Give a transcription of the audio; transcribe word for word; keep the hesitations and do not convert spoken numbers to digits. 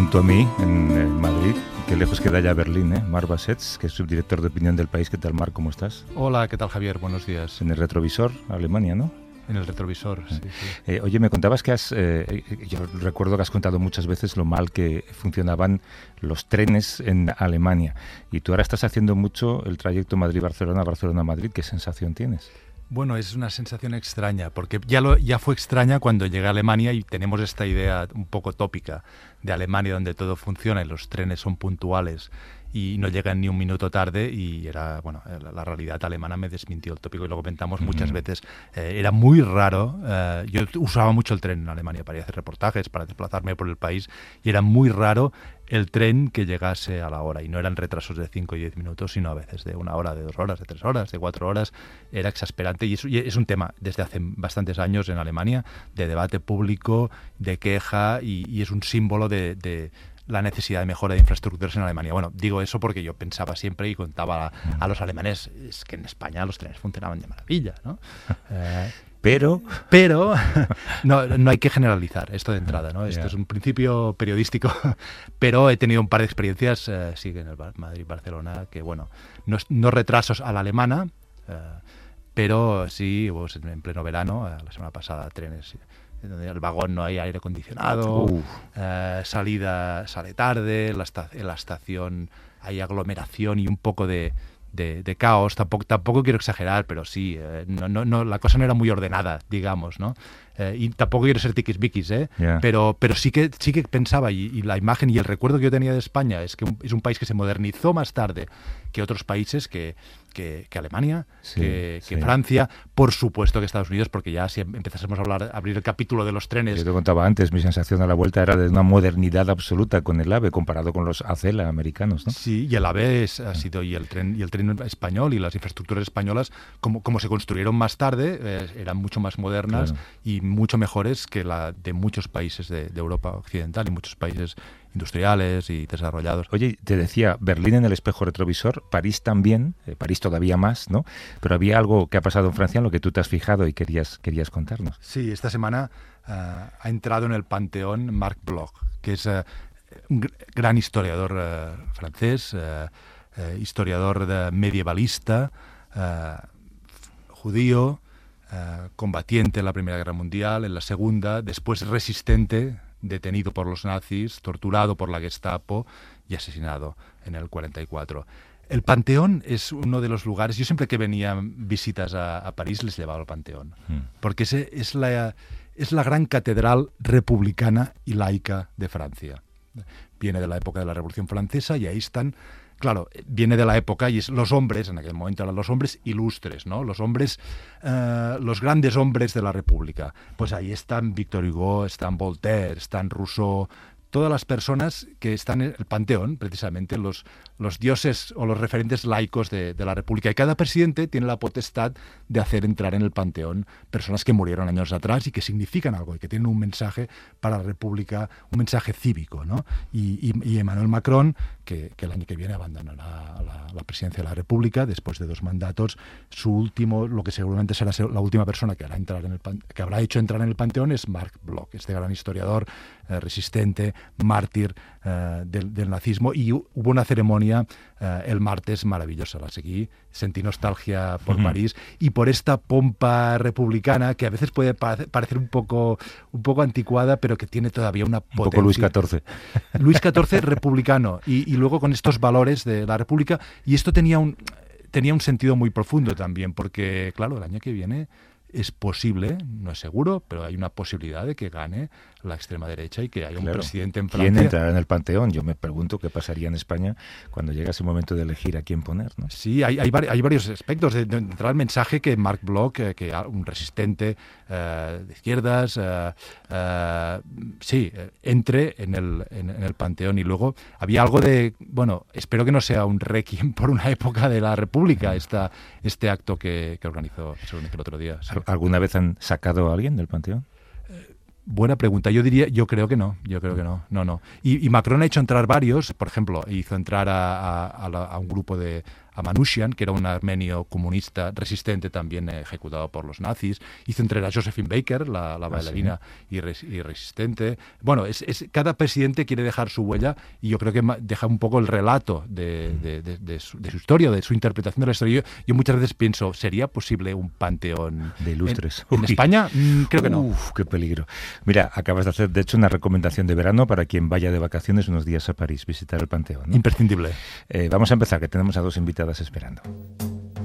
junto a mí, en, en Madrid, que lejos queda ya Berlín, ¿eh? Marc Bassets, que es subdirector de opinión del País. ¿Qué tal, Marc? ¿Cómo estás? Hola, ¿qué tal, Javier? Buenos días. En el retrovisor, Alemania, ¿no? En el retrovisor, sí. sí. Eh, oye, me contabas que has, eh, yo recuerdo que has contado muchas veces lo mal que funcionaban los trenes en Alemania, y tú ahora estás haciendo mucho el trayecto Madrid-Barcelona, Barcelona-Madrid. ¿Qué sensación tienes? Bueno, es una sensación extraña, porque ya, lo, ya fue extraña cuando llegué a Alemania y tenemos esta idea un poco tópica de Alemania, donde todo funciona y los trenes son puntuales y no llegan ni un minuto tarde, y era, bueno, la, la realidad alemana me desmintió el tópico y lo comentamos uh-huh. muchas veces. Eh, era muy raro, eh, yo usaba mucho el tren en Alemania para ir a hacer reportajes, para desplazarme por el país, y era muy raro el tren que llegase a la hora, y no eran retrasos de cinco y diez minutos, sino a veces de una hora, de dos horas, de tres horas, de cuatro horas. Era exasperante, y es, y es un tema desde hace bastantes años en Alemania, de debate público, de queja, y, y es un símbolo de, de la necesidad de mejora de infraestructuras en Alemania. Bueno, digo eso porque yo pensaba siempre y contaba a, a los alemanes, es que en España los trenes funcionaban de maravilla, ¿no? Eh, Pero, pero no, no hay que generalizar esto de entrada, ¿no? Esto yeah. es un principio periodístico, pero he tenido un par de experiencias, eh, sí, en el Madrid-Barcelona, que bueno, no, no retrasos a la alemana, eh, pero sí, pues, en pleno verano, eh, la semana pasada, trenes donde el vagón no hay aire acondicionado, eh, salida sale tarde, la esta- en la estación hay aglomeración y un poco de De, de caos. Tampoco, tampoco quiero exagerar, pero sí, eh, no, no, no, la cosa no era muy ordenada, digamos, ¿no? Eh, y tampoco quiero ser tiquismiquis, ¿eh? Yeah. Pero, pero sí que sí que pensaba, y, y la imagen y el recuerdo que yo tenía de España es que un, es un país que se modernizó más tarde que otros países, que, que, que Alemania, sí, que, que sí. Francia, por supuesto que Estados Unidos, porque ya si empezásemos a hablar, a abrir el capítulo de los trenes... Yo te contaba antes, mi sensación a la vuelta era de una modernidad absoluta con el AVE, comparado con los ACELA americanos, ¿no? Sí, y el AVE es, ha sido, y el tren y el tren español y las infraestructuras españolas, como, como se construyeron más tarde, eh, eran mucho más modernas, claro, y mucho mejores que la de muchos países de, de Europa occidental y muchos países industriales y desarrollados. Oye, te decía, Berlín en el espejo retrovisor, París también, eh, París todavía más, ¿no? Pero había algo que ha pasado en Francia en lo que tú te has fijado y querías, querías contarnos. Sí, esta semana uh, ha entrado en el panteón Marc Bloch, que es uh, un gran historiador uh, francés, uh, uh, historiador de medievalista, uh, judío, uh, combatiente en la Primera Guerra Mundial, en la Segunda, después resistente, detenido por los nazis, torturado por la Gestapo y asesinado en el cuarenta y cuatro. El Panteón es uno de los lugares... Yo siempre que venían visitas a, a París les llevaba al Panteón, mm. porque ese es, la, es la gran catedral republicana y laica de Francia. Viene de la época de la Revolución Francesa y ahí están... Claro, viene de la época y es los hombres, en aquel momento eran los hombres ilustres, ¿no? Los hombres, uh, los grandes hombres de la República. Pues ahí están Victor Hugo, están Voltaire, están Rousseau, todas las personas que están en el Panteón, precisamente los, los dioses o los referentes laicos de, de la República. Y cada presidente tiene la potestad de hacer entrar en el Panteón personas que murieron años atrás y que significan algo y que tienen un mensaje para la República, un mensaje cívico, ¿no? Y, y, y Emmanuel Macron, que, que el año que viene abandonará la, la presidencia de la República después de dos mandatos, su último, lo que seguramente será la última persona que, hará entrar en el, que habrá hecho entrar en el Panteón es Marc Bloch, este gran historiador eh, resistente, mártir uh, del, del nazismo, y hubo una ceremonia uh, el martes maravillosa, la seguí, sentí nostalgia por uh-huh. París y por esta pompa republicana que a veces puede parecer, parecer un poco un poco anticuada, pero que tiene todavía una potencia. Un poco Luis catorce. Luis catorce republicano, y, y luego con estos valores de la República, y esto tenía un, tenía un sentido muy profundo también, porque claro, el año que viene es posible, no es seguro, pero hay una posibilidad de que gane la extrema derecha y que haya claro. un presidente en Francia. ¿Quién entrará en el Panteón? Yo me pregunto qué pasaría en España cuando llega ese momento de elegir a quién poner, ¿no? Sí, hay, hay, hay varios aspectos. De, de entrar el mensaje que Marc Bloch, que, que un resistente uh, de izquierdas, uh, uh, sí, entre en el, en, en el Panteón. Y luego había algo de, bueno, espero que no sea un requiem por una época de la República, esta, este acto que, que organizó, se organizó el otro día. Sí. ¿Alguna vez han sacado a alguien del Panteón? Buena pregunta. Yo diría, yo creo que no, yo creo que no, no, no. Y, y Macron ha hecho entrar varios, por ejemplo, hizo entrar a, a, a, la, a un grupo de a Manushian, que era un armenio comunista resistente también eh, ejecutado por los nazis. Hizo entrenar a Josephine Baker, la, la bailarina ah, ¿sí? y, res, y resistente. Bueno, es, es, cada presidente quiere dejar su huella y yo creo que deja un poco el relato de, de, de, de, su, de su historia, de su interpretación de la historia. Yo, yo muchas veces pienso, ¿sería posible un panteón de ilustres en, en España? Mm, creo que no. Uf, qué peligro. Mira, acabas de hacer, de hecho, una recomendación de verano para quien vaya de vacaciones unos días a París, visitar el Panteón, ¿no? Imprescindible. Eh, vamos a empezar, que tenemos a dos invitadas esperando.